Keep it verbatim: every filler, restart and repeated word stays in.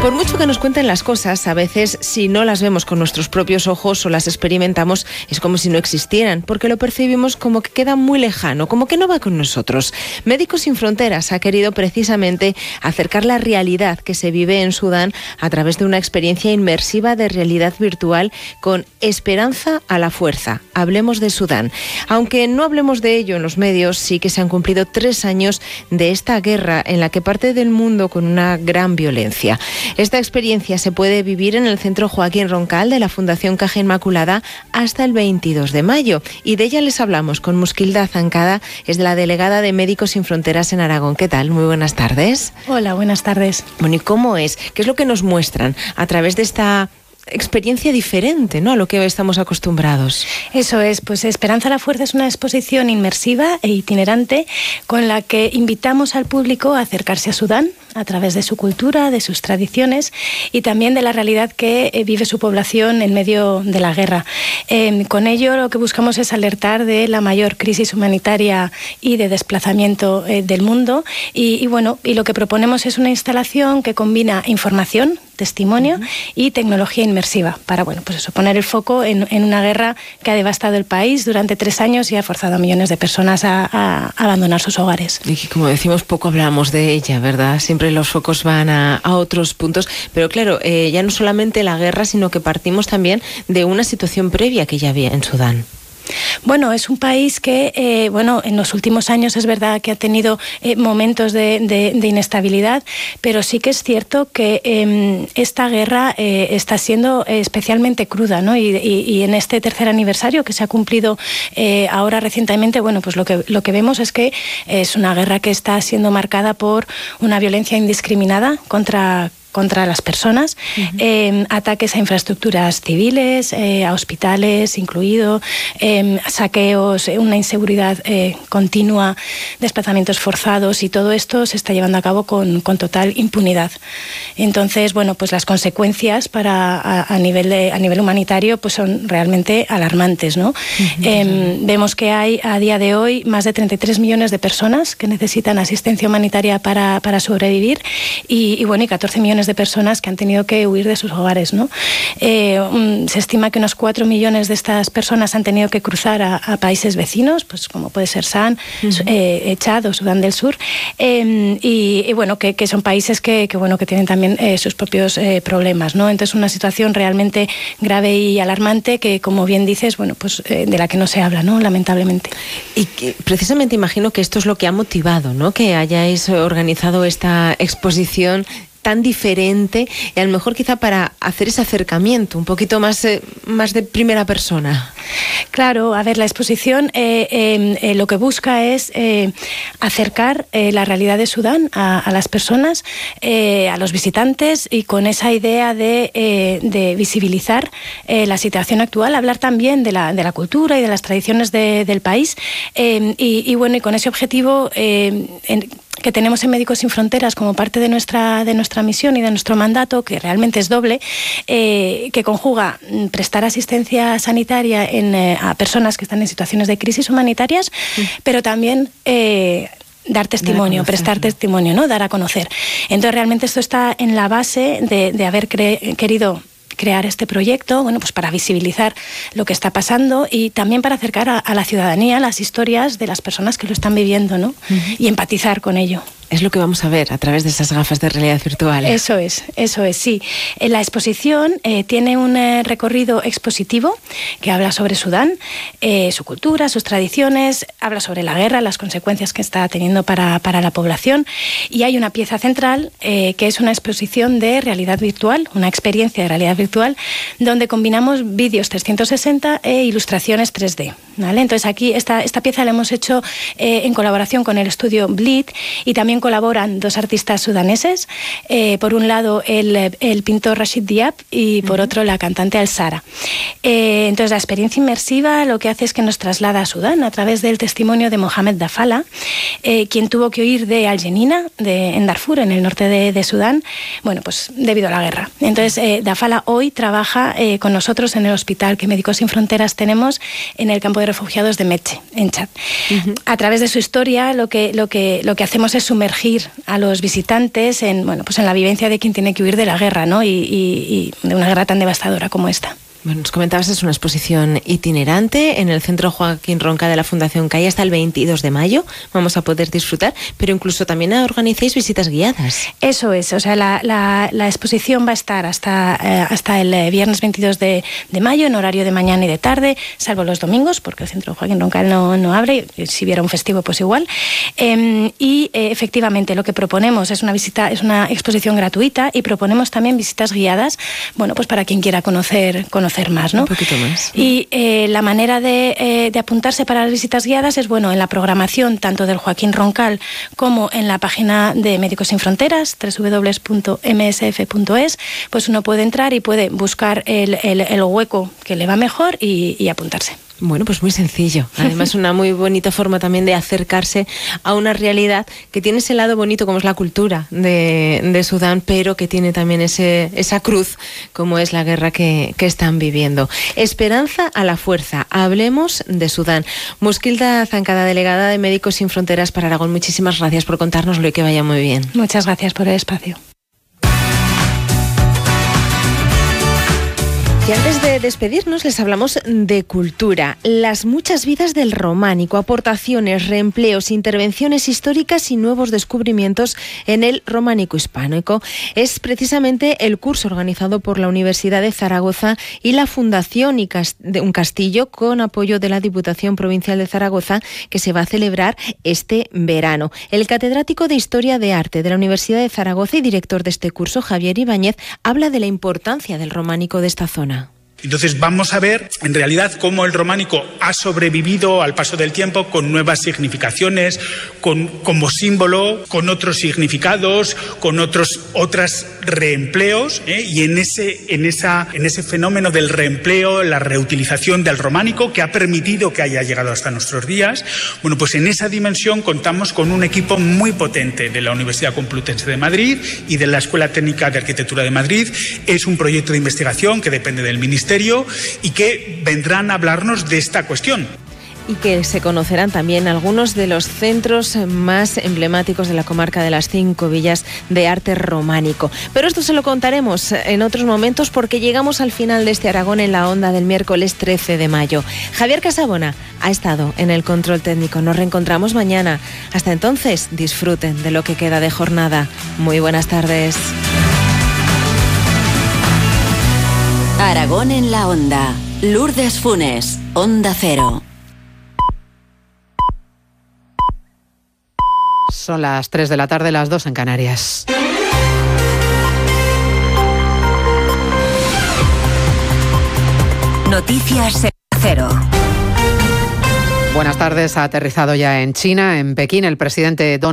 Por mucho que nos cuenten las cosas, a veces si no las vemos con nuestros propios ojos o las experimentamos, es como si no existieran, porque lo percibimos como que queda muy lejano, como que no va con nosotros. Médicos Sin Fronteras ha querido precisamente acercar la realidad que se vive en Sudán a través de una experiencia inmersiva de realidad virtual con Esperanza a la Fuerza. Hablemos de Sudán. Aunque no hablemos de ello en los medios, sí que se han cumplido tres años de esta guerra en la que parte del mundo con una gran violencia. Esta experiencia se puede vivir en el Centro Joaquín Roncal de la Fundación Caja Inmaculada hasta el veintidós de mayo. Y de ella les hablamos con Muskilda Zancada, es la delegada de Médicos Sin Fronteras en Aragón. ¿Qué tal? Muy buenas tardes. Hola, buenas tardes. Bueno, ¿y cómo es? ¿Qué es lo que nos muestran a través de esta experiencia diferente, ¿no?, a lo que estamos acostumbrados? Eso es, pues Esperanza a la Fuerza es una exposición inmersiva e itinerante con la que invitamos al público a acercarse a Sudán a través de su cultura, de sus tradiciones y también de la realidad que eh, vive su población en medio de la guerra. Eh, con ello lo que buscamos es alertar de la mayor crisis humanitaria y de desplazamiento eh, del mundo y, y bueno, y lo que proponemos es una instalación que combina información, testimonio uh-huh. y tecnología inmersiva para, bueno, pues eso, poner el foco en, en una guerra que ha devastado el país durante tres años y ha forzado a millones de personas a, a abandonar sus hogares. Y que, como decimos, poco hablamos de ella, ¿verdad? Siempre los focos van a, a otros puntos, pero claro, eh, ya no solamente la guerra, sino que partimos también de una situación previa que ya había en Sudán. Bueno, es un país que, eh, bueno, en los últimos años es verdad que ha tenido eh, momentos de, de, de inestabilidad, pero sí que es cierto que eh, esta guerra eh, está siendo especialmente cruda, ¿no? Y, y, y en este tercer aniversario que se ha cumplido eh, ahora recientemente, bueno, pues lo que, lo que vemos es que es una guerra que está siendo marcada por una violencia indiscriminada contra contra las personas, uh-huh. eh, ataques a infraestructuras civiles, eh, a hospitales incluido, eh, saqueos, una inseguridad eh, continua, desplazamientos forzados y todo esto se está llevando a cabo con, con total impunidad. Entonces, bueno, pues las consecuencias para a, a nivel de, a nivel humanitario pues son realmente alarmantes, ¿no? Uh-huh. Eh, vemos que hay a día de hoy más de treinta y tres millones de personas que necesitan asistencia humanitaria para, para sobrevivir y, y bueno, y catorce millones de personas que han tenido que huir de sus hogares, ¿no? Eh, um, se estima que unos cuatro millones de estas personas han tenido que cruzar a, a países vecinos, pues como puede ser Sudán, uh-huh. eh, Chad o Sudán del Sur, eh, y, y bueno, que, que son países que, que bueno que tienen también eh, sus propios eh, problemas, ¿no? Entonces una situación realmente grave y alarmante que, como bien dices, bueno, pues eh, de la que no se habla, ¿no?, lamentablemente. Y que, precisamente imagino que esto es lo que ha motivado, ¿no?, que hayáis organizado esta exposición tan diferente y a lo mejor quizá para hacer ese acercamiento un poquito más, eh, más de primera persona. Claro, a ver, la exposición eh, eh, eh, lo que busca es eh, acercar eh, la realidad de Sudán a, a las personas, eh, a los visitantes y con esa idea de, eh, de visibilizar eh, la situación actual, hablar también de la, de la cultura y de las tradiciones de, del país eh, y, y bueno, y con ese objetivo eh, en, que tenemos en Médicos Sin Fronteras como parte de nuestra, de nuestra misión y de nuestro mandato, que realmente es doble, eh, que conjuga prestar asistencia sanitaria en, eh, a personas que están en situaciones de crisis humanitarias, sí. pero también eh, dar testimonio, prestar testimonio, ¿no?, dar a conocer. Entonces realmente esto está en la base de, de haber cre- querido crear este proyecto, bueno, pues para visibilizar lo que está pasando y también para acercar a, a la ciudadanía las historias de las personas que lo están viviendo, ¿no? Uh-huh. Y empatizar con ello. Es lo que vamos a ver a través de esas gafas de realidad virtual. Eso es, eso es, sí. La exposición eh, tiene un eh, recorrido expositivo que habla sobre Sudán, eh, su cultura, sus tradiciones, habla sobre la guerra, las consecuencias que está teniendo para, para la población y hay una pieza central eh, que es una exposición de realidad virtual, una experiencia de realidad virtual donde combinamos vídeos trescientos sesenta e ilustraciones tres D, ¿vale? Entonces aquí esta, esta pieza la hemos hecho eh, en colaboración con el estudio Bleed y también colaboran dos artistas sudaneses, eh, por un lado el, el pintor Rashid Diab y por uh-huh. otro la cantante Al-Sara. Eh, entonces la experiencia inmersiva lo que hace es que nos traslada a Sudán a través del testimonio de Mohamed Dafala, eh, quien tuvo que huir de Al-Jenina, de, en Darfur, en el norte de, de Sudán, bueno, pues debido a la guerra. Entonces eh, Dafala hoy trabaja eh, con nosotros en el hospital que Médicos Sin Fronteras tenemos en el campo de refugiados de Meche, en Chad. Uh-huh. A través de su historia lo que, lo que, lo que hacemos es sumergir sumergir a los visitantes en, bueno, pues en la vivencia de quien tiene que huir de la guerra, ¿no? y, y, y de una guerra tan devastadora como esta. Bueno, nos comentabas, es una exposición itinerante en el Centro Joaquín Roncal de la Fundación CAI hasta el veintidós de mayo. Vamos a poder disfrutar, pero incluso también organizáis visitas guiadas. Eso es, o sea, la, la, la exposición va a estar hasta, eh, hasta el viernes veintidós de mayo en horario de mañana y de tarde, salvo los domingos, porque el Centro Joaquín Roncal no, no abre, si hubiera un festivo pues igual. Eh, y eh, efectivamente lo que proponemos es una visita, es una exposición gratuita y proponemos también visitas guiadas, bueno, pues para quien quiera conocer, conocer más, ¿no? Un poquito más. Y eh, la manera de, eh, de apuntarse para las visitas guiadas es, bueno, en la programación tanto del Joaquín Roncal como en la página de Médicos Sin Fronteras, doble u doble u doble u punto eme ese efe punto es, pues uno puede entrar y puede buscar el, el, el hueco que le va mejor y, y apuntarse. Bueno, pues muy sencillo. Además, una muy bonita forma también de acercarse a una realidad que tiene ese lado bonito como es la cultura de, de Sudán, pero que tiene también ese, esa cruz como es la guerra que, que están viviendo. Esperanza a la fuerza. Hablemos de Sudán. Muskilda Zancada, delegada de Médicos Sin Fronteras para Aragón, muchísimas gracias por contárnoslo y que vaya muy bien. Muchas gracias por el espacio. Y antes de despedirnos les hablamos de cultura, las muchas vidas del románico, aportaciones, reempleos, intervenciones históricas y nuevos descubrimientos en el románico hispánico. Es precisamente el curso organizado por la Universidad de Zaragoza y la Fundación y de un Castillo con apoyo de la Diputación Provincial de Zaragoza que se va a celebrar este verano. El catedrático de Historia de Arte de la Universidad de Zaragoza y director de este curso, Javier Ibáñez, habla de la importancia del románico de esta zona. Entonces vamos a ver en realidad cómo el románico ha sobrevivido al paso del tiempo con nuevas significaciones, con, como símbolo, con otros significados, con otros otras reempleos, ¿eh? y en ese, en, esa, en ese fenómeno del reempleo, la reutilización del románico que ha permitido que haya llegado hasta nuestros días, bueno, pues en esa dimensión contamos con un equipo muy potente de la Universidad Complutense de Madrid y de la Escuela Técnica de Arquitectura de Madrid. Es un proyecto de investigación que depende del Ministerio y que vendrán a hablarnos de esta cuestión. Y que se conocerán también algunos de los centros más emblemáticos de la comarca de las Cinco Villas de arte románico. Pero esto se lo contaremos en otros momentos porque llegamos al final de este Aragón en la Onda del miércoles trece de mayo. Javier Casabona ha estado en el control técnico. Nos reencontramos mañana. Hasta entonces, disfruten de lo que queda de jornada. Muy buenas tardes. Aragón en la Onda. Lourdes Funes, Onda Cero. Son las tres de la tarde, las dos en Canarias. Noticias Cero. Buenas tardes. Ha aterrizado ya en China, en Pekín, el presidente Donald